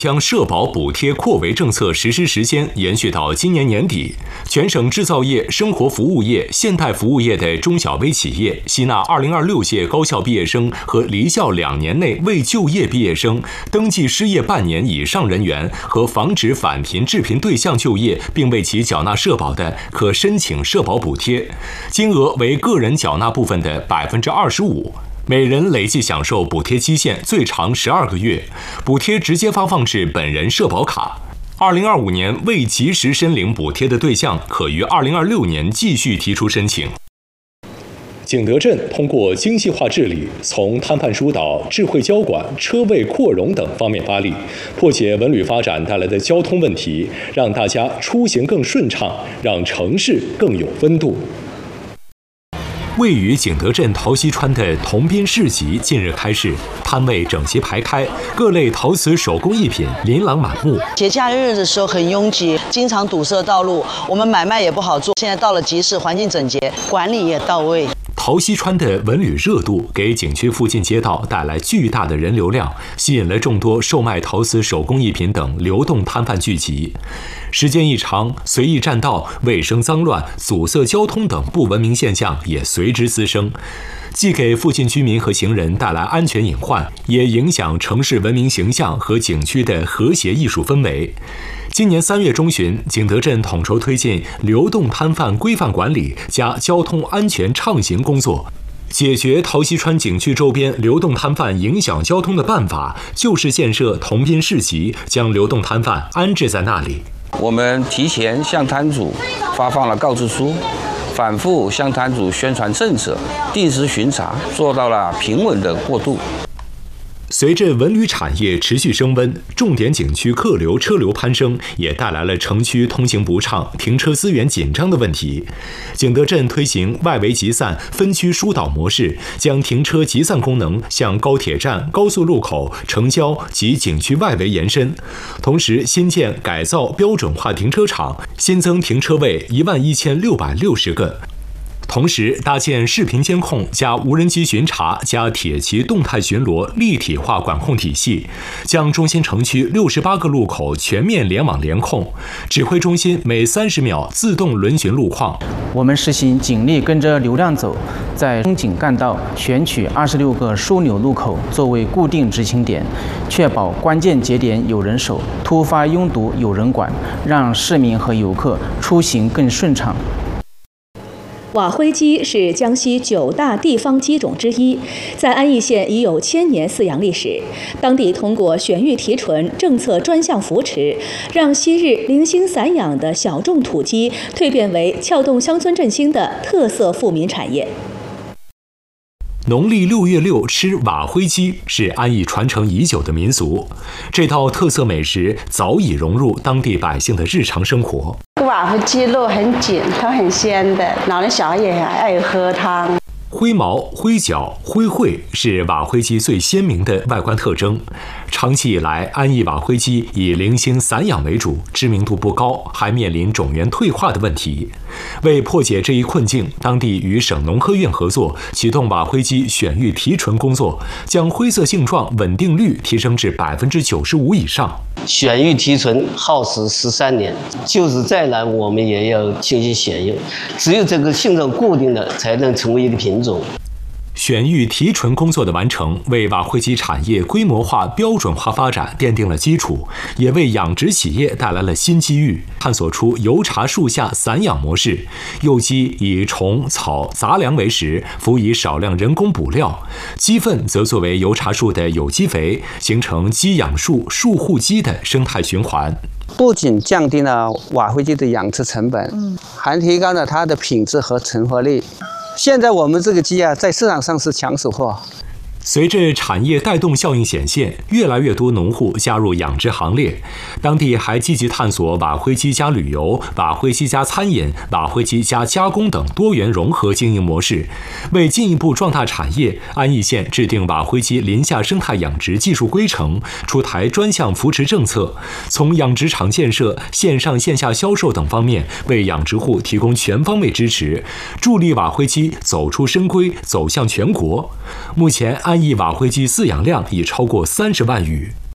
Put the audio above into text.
将社保补贴扩围政策实施时间延续到今年年底，全省制造业、生活服务业、现代服务业的中小微企业吸纳2026届高校毕业生和离校2年内未就业毕业生、登记失业半年以上人员和防止返贫致贫对象就业并为其缴纳社保的，可申请社保补贴，金额为个人缴纳部分的25%。每人累计享受补贴期限最长12个月，补贴直接发放至本人社保卡。2025年未及时申领补贴的对象，可于2026年继续提出申请。景德镇通过精细化治理，从摊贩疏导、智慧交管、车位扩容等方面发力，破解文旅发展带来的交通问题，让大家出行更顺畅，让城市更有温度。位于景德镇陶溪川的铜边市集近日开市，摊位整齐排开，各类陶瓷手工艺品琳琅满目。 节假日的时候很拥挤，经常堵塞道路，我们买卖也不好做。现在到了集市，环境整洁，管理也到位。 陶溪川的文旅热度给景区附近街道带来巨大的人流量，吸引了众多售卖陶瓷手工艺品等流动摊贩聚集。时间一长，随意占道、卫生脏乱、阻塞交通等不文明现象也随之滋生，既给附近居民和行人带来安全隐患，也影响城市文明形象和景区的和谐艺术氛围。今年3月中旬，景德镇统筹推进流动摊贩规范管理加交通安全畅行工作。解决陶溪川景区周边流动摊贩影响交通的办法，就是建设铜边市集，将流动摊贩安置在那里。 我们提前向摊主发放了告知书，反复向摊主宣传政策，定时巡查，做到了平稳的过渡。 随着文旅产业持续升温，重点景区客流车流攀升，也带来了城区通行不畅、停车资源紧张的问题。景德镇推行外围集散、分区疏导模式，将停车集散功能向高铁站、高速路口、城郊及景区外围延伸，同时新建改造标准化停车场，新增停车位11660个。同时搭建视频监控加无人机巡查加铁骑动态巡逻立体化管控体系，将中心城区68个路口全面联网联控，指挥中心每30秒自动轮巡路况。 我们实行警力跟着流量走，在中景干道选取26个枢纽路口作为固定执勤点，确保关键节点有人守，突发拥堵有人管，让市民和游客出行更顺畅。 瓦灰鸡是江西9大地方鸡种之一，在安义县已有1000年饲养历史。当地通过选育提纯政策专项扶持，让昔日零星散养的小众土鸡蜕变为撬动乡村振兴的特色富民产业。 农历6月6吃瓦灰鸡是安义传承已久的民俗，这道特色美食早已融入当地百姓的日常生活。 瓦灰鸡肉很紧，它很鲜的，老人小孩也爱喝汤。 灰毛、灰角、灰喙是瓦灰鸡最鲜明的外观特征。长期以来，安义瓦灰鸡以零星散养为主，知名度不高，还面临种源退化的问题。为破解这一困境，当地与省农科院合作，启动瓦灰鸡选育提纯工作，将灰色性状稳定率提升至95%以上。 选育提纯耗时13年，就是再难我们也要进行选育，只有这个性状固定的才能成为一个品种。 选育提纯工作的完成，为瓦灰鸡产业规模化、标准化发展奠定了基础，也为养殖企业带来了新机遇。探索出油茶树下散养模式，幼鸡以虫、草、杂粮为食，辅以少量人工补料，鸡粪则作为油茶树的有机肥，形成鸡养树、树护鸡的生态循环。 不仅降低了瓦灰鸡的养殖成本，还提高了它的品质和成活率。现在我们这个鸡啊，在市场上是抢手货。 随着产业带动效应显现，越来越多农户加入养殖行列。当地还积极探索瓦灰鸡加旅游、瓦灰鸡加餐饮、瓦灰鸡加加工等多元融合经营模式。为进一步壮大产业，安义县制定瓦灰鸡林下生态养殖技术规程，出台专项扶持政策，从养殖场建设、线上线下销售等方面为养殖户提供全方位支持，助力瓦灰鸡走出深规，走向全国。目前安义瓦灰鸡饲养量已超过30万羽。